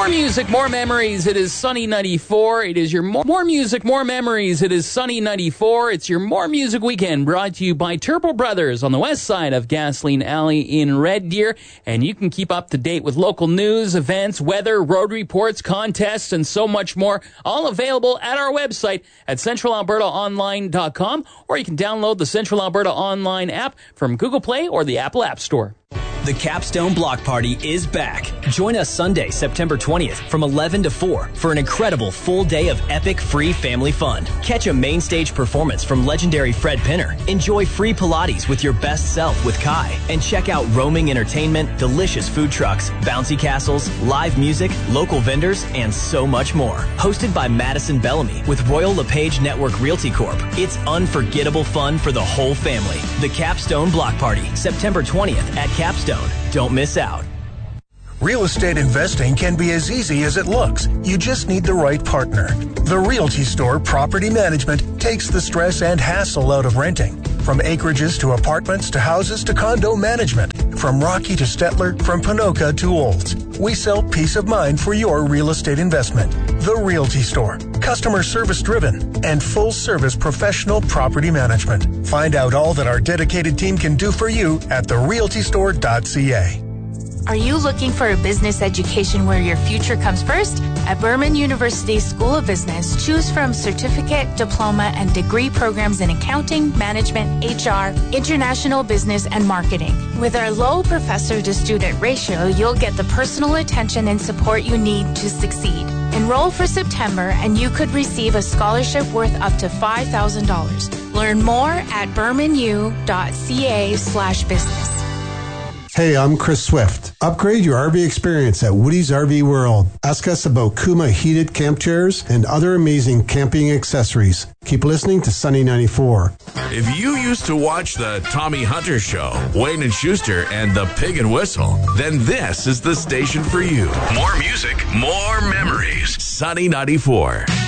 More music, more memories. It is Sunny 94. It is your more music, more memories. It is Sunny 94. It's your More Music Weekend, brought to you by Turbo Brothers on the west side of Gasoline Alley in Red Deer. And you can keep up to date with local news, events, weather, road reports, contests, and so much more. All available at our website at centralalbertaonline.com, or you can download the Central Alberta Online app from Google Play or the Apple App Store. The Capstone Block Party is back. Join us Sunday, September 20th from 11 to 4 for an incredible full day of epic free family fun. Catch a main stage performance from legendary Fred Pinner. Enjoy free Pilates with your best self with Kai. And check out roaming entertainment, delicious food trucks, bouncy castles, live music, local vendors, and so much more. Hosted by Madison Bellamy with Royal LePage Network Realty Corp. It's unforgettable fun for the whole family. The Capstone Block Party, September 20th at Capstone. Don't miss out. Real estate investing can be as easy as it looks. You just need the right partner. The Realty Store Property Management takes the stress and hassle out of renting. From acreages to apartments to houses to condo management. From Rocky to Stettler, from Ponoka to Olds. We sell peace of mind for your real estate investment. The Realty Store. Customer service driven and full service professional property management. Find out all that our dedicated team can do for you at therealtystore.ca. Are you looking for a business education where your future comes first? At Berman University School of Business, choose from certificate, diploma, and degree programs in accounting, management, HR, international business, and marketing. With our low professor-to-student ratio, you'll get the personal attention and support you need to succeed. Enroll for September, and you could receive a scholarship worth up to $5,000. Learn more at bermanu.ca/business. Hey, I'm Chris Swift. Upgrade your RV experience at Woody's RV World. Ask us about Kuma heated camp chairs and other amazing camping accessories. Keep listening to Sunny 94. If you used to watch the Tommy Hunter Show, Wayne and Schuster, and the Pig and Whistle, then this is the station for you. More music, more memories. Sunny 94.